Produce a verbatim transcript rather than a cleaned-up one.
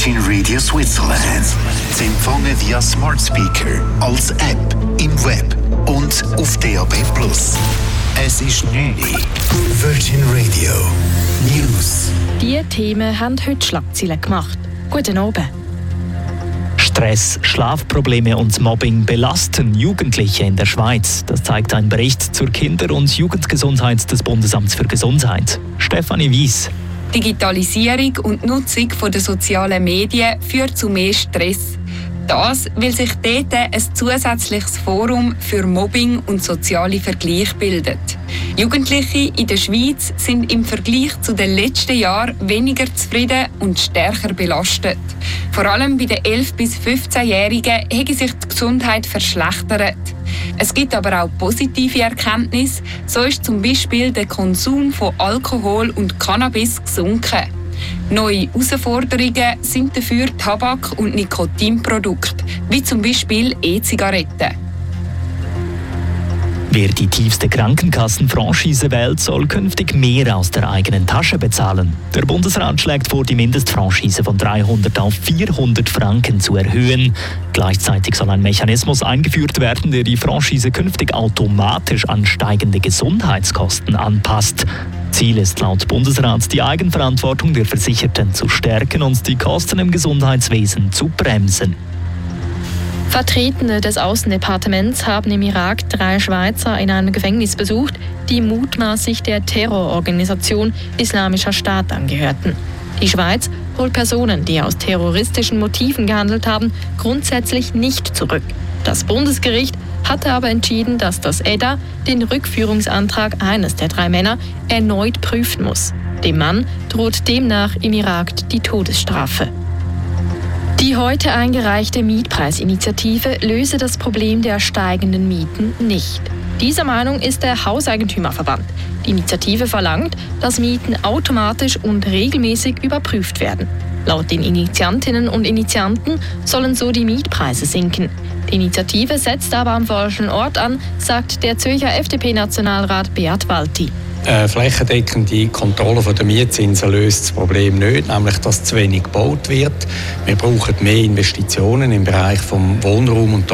Virgin Radio Switzerland. Sie empfangen via Smart Speaker, als App, im Web und auf D A B plus. Es ist neun Uhr. Virgin Radio News. Diese Themen haben heute Schlagzeilen gemacht. Guten Abend. Stress, Schlafprobleme und Mobbing belasten Jugendliche in der Schweiz. Das zeigt ein Bericht zur Kinder- und Jugendgesundheit des Bundesamts für Gesundheit. Stefanie Weiss. Digitalisierung und Nutzung der sozialen Medien führt zu mehr Stress. Das, weil sich dort ein zusätzliches Forum für Mobbing und soziale Vergleich bildet. Jugendliche in der Schweiz sind im Vergleich zu den letzten Jahren weniger zufrieden und stärker belastet. Vor allem bei den elf- bis fünfzehnjährigen hat sich die Gesundheit verschlechtert. Es gibt aber auch positive Erkenntnisse. So ist zum Beispiel der Konsum von Alkohol und Cannabis gesunken. Neue Herausforderungen sind dafür Tabak- und Nikotinprodukte, wie zum Beispiel E-Zigaretten. Wer die tiefste Krankenkassenfranchise wählt, soll künftig mehr aus der eigenen Tasche bezahlen. Der Bundesrat schlägt vor, die Mindestfranchise von dreihundert auf vierhundert Franken zu erhöhen. Gleichzeitig soll ein Mechanismus eingeführt werden, der die Franchise künftig automatisch an steigende Gesundheitskosten anpasst. Ziel ist laut Bundesrat, die Eigenverantwortung der Versicherten zu stärken und die Kosten im Gesundheitswesen zu bremsen. Vertretende des Außendepartements haben im Irak drei Schweizer in einem Gefängnis besucht, die mutmaßlich der Terrororganisation Islamischer Staat angehörten. Die Schweiz holt Personen, die aus terroristischen Motiven gehandelt haben, grundsätzlich nicht zurück. Das Bundesgericht hatte aber entschieden, dass das E D A den Rückführungsantrag eines der drei Männer erneut prüfen muss. Dem Mann droht demnach im Irak die Todesstrafe. Die heute eingereichte Mietpreisinitiative löse das Problem der steigenden Mieten nicht. Dieser Meinung ist der Hauseigentümerverband. Die Initiative verlangt, dass Mieten automatisch und regelmäßig überprüft werden. Laut den Initiantinnen und Initianten sollen so die Mietpreise sinken. Die Initiative setzt aber am falschen Ort an, sagt der Zürcher F D P-Nationalrat Beat Walti. Eine flächendeckende Kontrolle der Mietzinsen löst das Problem nicht, nämlich dass zu wenig gebaut wird. Wir brauchen mehr Investitionen im Bereich des Wohnraum und